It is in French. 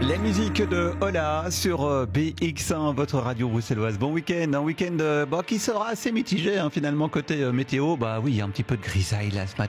La musique de Ola sur BX1, votre radio bruxelloise. Bon week-end, un week-end qui sera assez mitigé finalement côté météo. Bah oui, il y a un petit peu de grisaille là ce matin.